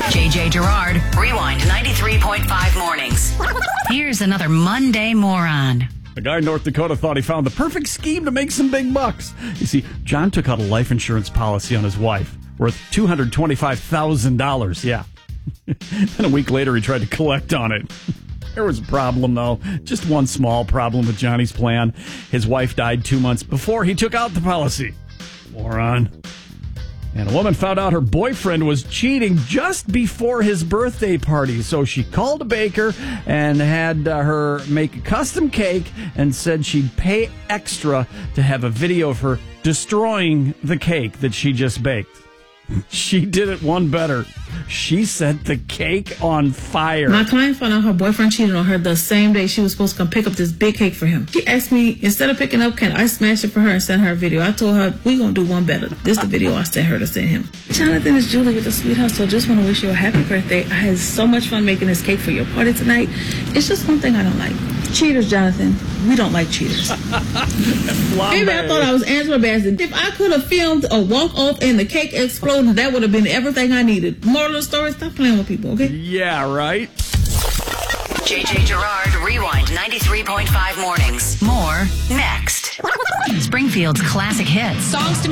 JJ Gerard, Rewind 93.5 mornings. Here's another Monday moron. A guy in North Dakota thought he found the perfect scheme to make some big bucks. You see, John took out a life insurance policy on his wife worth $225,000. Yeah. Then a week later, he tried to collect on it. There was a problem, though. Just one small problem with Johnny's plan. His wife died 2 months before he took out the policy. Moron. And a woman found out her boyfriend was cheating just before his birthday party. So she called a baker and had her make a custom cake and said she'd pay extra to have a video of her destroying the cake that she just baked. She did it one better. She set the cake on fire. My client found out her boyfriend cheated on her the same day she was supposed to come pick up this big cake for him. She asked me, instead of picking up, can I smash it for her and send her a video? I told her, we gonna do one better. This is the video I sent her to send him. Jonathan, it's Julie with the Sweet House, so just want to wish you a happy birthday. I had so much fun making this cake for your party tonight. It's just one thing I don't like. Cheaters, Jonathan. We don't like cheaters. Maybe I thought I was Angela Bassett. If I could have filmed a walk-off and the cake exploded, that would have been everything I needed. Moral of the story, stop playing with people, okay? Yeah, right? JJ Gerard, Rewind 93.5 mornings. More next. Springfield's classic hits. Songs to